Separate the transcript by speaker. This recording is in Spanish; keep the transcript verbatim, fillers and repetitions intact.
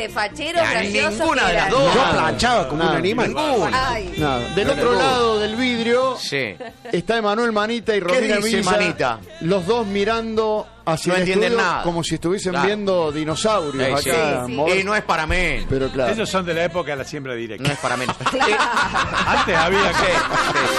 Speaker 1: de facheros
Speaker 2: Nah,
Speaker 1: graciosos
Speaker 2: ninguna
Speaker 1: que
Speaker 2: de las
Speaker 1: eran.
Speaker 2: dos.
Speaker 3: Yo planchaba como un
Speaker 4: Nada,
Speaker 3: animal.
Speaker 2: Ninguna.
Speaker 1: Ay.
Speaker 3: Nada.
Speaker 4: Del otro
Speaker 3: Ninguno.
Speaker 4: lado del vidrio
Speaker 2: Sí.
Speaker 4: está Emanuel Manita y Romina
Speaker 2: dice
Speaker 4: Villa.
Speaker 2: Manita?
Speaker 4: Los dos mirando hacia
Speaker 2: No
Speaker 4: el
Speaker 2: entienden
Speaker 4: estudio
Speaker 2: nada.
Speaker 4: como si estuviesen
Speaker 2: Claro.
Speaker 4: viendo dinosaurios
Speaker 2: Ey,
Speaker 4: acá.
Speaker 2: sí.
Speaker 1: Sí, sí.
Speaker 4: mover-
Speaker 2: Y no es para menos.
Speaker 4: Pero claro.
Speaker 5: Ellos son de la época de la siembra directa.
Speaker 2: No es para menos.
Speaker 5: Antes había que...
Speaker 2: Sí, sí.